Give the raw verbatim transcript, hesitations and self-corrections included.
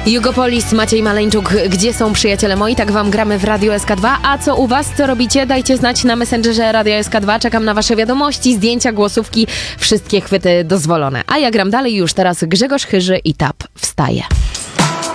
Jugopolis, Maciej Maleńczuk, gdzie są przyjaciele moi? Tak wam gramy w Radio S K dwa. A co u was? Co robicie? Dajcie znać na Messengerze Radio S K dwa. Czekam na wasze wiadomości, zdjęcia, głosówki. Wszystkie chwyty dozwolone. A ja gram dalej już teraz. Grzegorz Chyży i Tap wstaje.